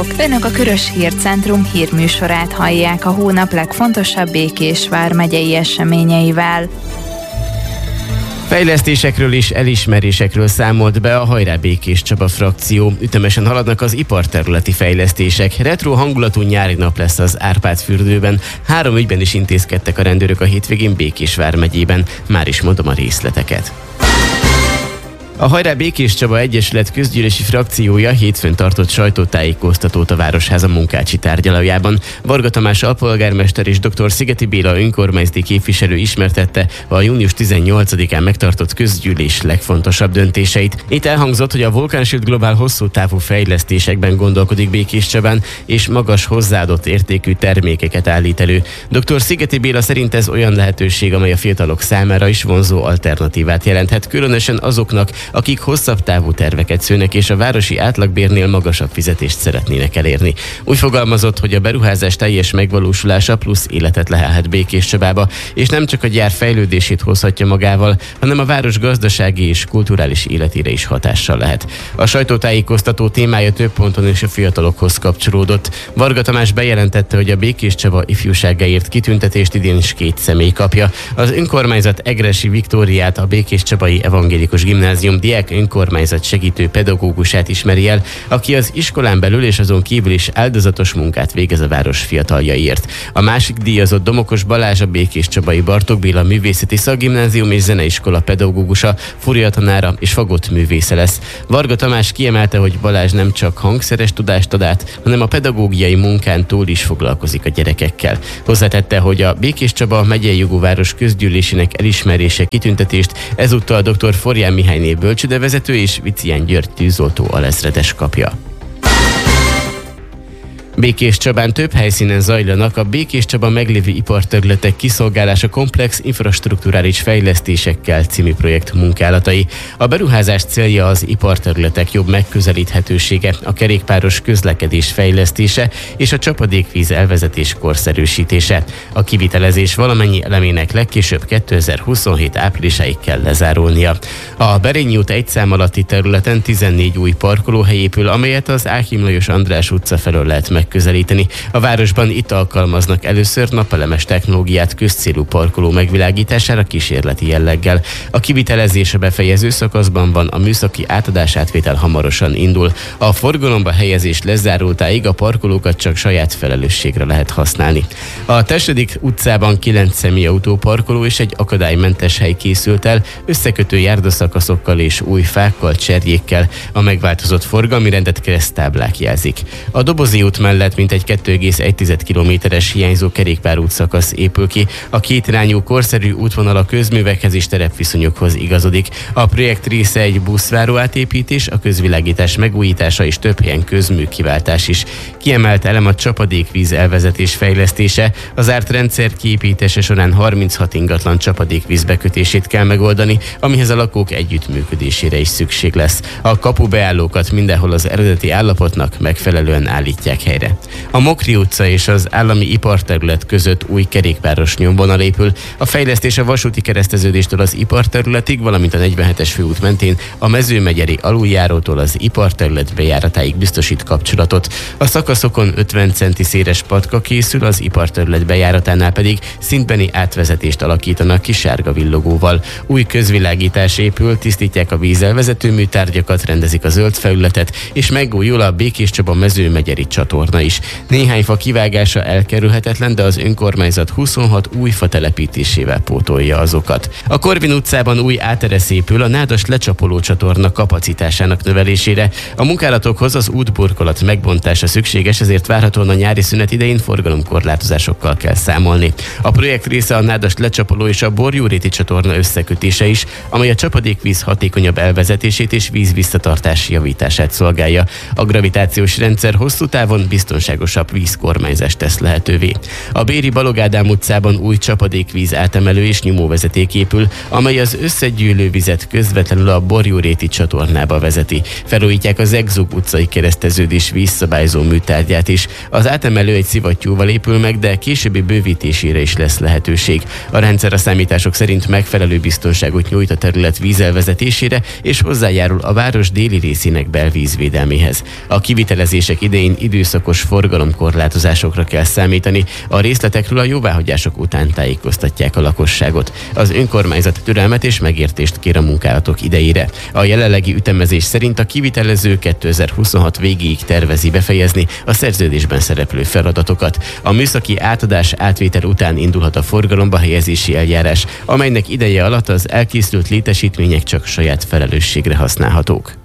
Önök a Körös Hírcentrum hírműsorát hallják a hónap legfontosabb Békés vármegyei eseményeivel. Fejlesztésekről és elismerésekről számolt be a Hajrá Békés Csaba frakció. Ütemesen haladnak az iparterületi fejlesztések. Retro hangulatú nyári nap lesz az Árpád-fürdőben. 3 ügyben is intézkedtek a rendőrök a hétvégén Békés vármegyében. Már is mondom a részleteket. A Hajrá Békés Csaba Egyesület közgyűlési frakciója hétfőn tartott sajtótájékoztatót a Városháza munkácsi tárgyalójában. Varga Tamás alpolgármester és dr. Szigeti Béla önkormányzati képviselő ismertette a június 18-án megtartott közgyűlés legfontosabb döntéseit. Itt elhangzott, hogy a Vulcan Shield Global hosszú távú fejlesztésekben gondolkodik Békés Csabán, és magas hozzáadott értékű termékeket állít elő. Dr. Szigeti Béla szerint ez olyan lehetőség, amely a fiatalok számára is vonzó alternatívát jelenthet, különösen azoknak, akik hosszabb távú terveket szőnek és a városi átlagbérnél magasabb fizetést szeretnének elérni. Úgy fogalmazott, hogy a beruházás teljes megvalósulása plusz életet lehelhet Békés Csabába, és nem csak a gyár fejlődését hozhatja magával, hanem a város gazdasági és kulturális életére is hatással lehet. A sajtótájékoztató témája több ponton is a fiatalokhoz kapcsolódott. Varga Tamás bejelentette, hogy a Békés Csaba ifjúságáért kitüntetést idén is 2 személy kapja. Az önkormányzat Egressy Viktóriát, a Békés Csabai Evangélikus Gimnázium diák önkormányzat segítő pedagógusát ismeri el, aki az iskolán belül és azon kívül is áldozatos munkát végez a város fiataljaiért. A másik díjazott Domokos Balázs, a Békés Csabai Bartók Béla Művészeti Szakgimnázium és Zeneiskola pedagógusa, furiatanára és fagottművésze lesz. Varga Tamás kiemelte, hogy Balázs nem csak hangszeres tudást ad át, hanem a pedagógiai munkán túl is foglalkozik a gyerekekkel. Hozzátette, hogy a Békés Csaba megyei jogú város közgyűlésének elismerése kitüntetést ezúttal dr. Forján Mihályné bölcsődevezető és Vicián György tűzoltó alezredes kapja. Békés Csabán több helyszínen zajlanak a Békés Csaba meglévő iparterületek kiszolgálása komplex infrastrukturális fejlesztésekkel című projekt munkálatai. A beruházás célja az iparterületek jobb megközelíthetősége, a kerékpáros közlekedés fejlesztése és a csapadékvíz elvezetés korszerűsítése. A kivitelezés valamennyi elemének legkésőbb 2027 áprilisáig kell lezárulnia. A Berényi út 1 szám alatti területen 14 új parkolóhely épül, amelyet az Ákím Lajos András utca felől lehet megközelíteni. A városban itt alkalmaznak először napelemes technológiát közcélú parkoló megvilágítására kísérleti jelleggel. A kivitelezése befejező szakaszban van, a műszaki átadás-átvétel hamarosan indul. A forgalomba helyezés lezárultáig a parkolókat csak saját felelősségre lehet használni. A Tessedik utcában 9 személyautó parkoló és egy akadálymentes hely készült el, összekötő járdaszakaszokkal és új fákkal, cserjékkel. A megváltozott forgalmi rendet kereszttáblák jelzik. A Dobozi út mellett mintegy 2,1 kilométeres hiányzó kerékpárút szakasz épül ki. A kétirányú korszerű útvonal a közművekhez és terepviszonyokhoz igazodik. A projekt része egy buszváró átépítés, a közvilágítás megújítása és több helyen közműkiváltás is. Kiemelt elem a csapadékvíz elvezetés fejlesztése. Az zárt rendszer kiépítése során 36 ingatlan csapadékvíz bekötését kell megoldani, amihez a lakók együttműködésére is szükség lesz. A kapubeállókat mindenhol az eredeti állapotnak megfelelően állítják helyre. A Mokri utca és az állami iparterület között új kerékpáros nyomvonal épül. A fejlesztés a vasúti kereszteződéstől az iparterületig, valamint a 47-es főút mentén a Mezőmegyeri aluljárótól az iparterület bejáratáig biztosít kapcsolatot. A szakaszokon 50 centi széles patka készül, az iparterület bejáratánál pedig szintbeni átvezetést alakítanak ki sárga villogóval. Új közvilágítás épül, tisztítják a vízelvezető műtárgyakat, rendezik a zöld felületet, és megújul a Békés Csaba Mezőmegyeri csatorna is. Néhány fa kivágása elkerülhetetlen, de az önkormányzat 26 új fa telepítésével pótolja azokat. A Korvin utcában új áteresz épül a nádas lecsapoló csatorna kapacitásának növelésére. A munkálatokhoz az útburkolat megbontása szükséges, ezért várhatóan a nyári szünet idején forgalomkorlátozásokkal kell számolni. A projekt része a nádas lecsapoló és a Borjúréti csatorna összekötése is, amely a csapadékvíz hatékonyabb elvezetését és víz visszatartás javítását szolgálja. A gravitációs rendszer hosszú távon biztonságosabb vízkormányzást tesz lehetővé. A Béri Balogh Ádám utcában új csapadékvíz átemelő és nyomóvezeték épül, amely az összegyűlő vizet közvetlenül a Borjóréti csatornába vezeti. Felújítják az Egzug utcai kereszteződés vízszabályzó műtárgyát is. Az átemelő egy szivattyúval épül meg, de későbbi bővítésére is lesz lehetőség. A rendszer a számítások szerint megfelelő biztonságot nyújt a terület vízelvezetésére, és hozzájárul a város déli részének belvízvédelméhez. A kivitelezések idején időszakos forgalomkorlátozásokra kell számítani. A részletekről a jóváhagyások után tájékoztatják a lakosságot. Az önkormányzat türelmet és megértést kér a munkálatok idejére. A jelenlegi ütemezés szerint a kivitelező 2026 végéig tervezi befejezni a szerződésben szereplő feladatokat. A műszaki átadás-átvétel után indulhat a forgalomba helyezési eljárás, amelynek ideje alatt az elkészült létesítmények csak saját felelősségre használhatók.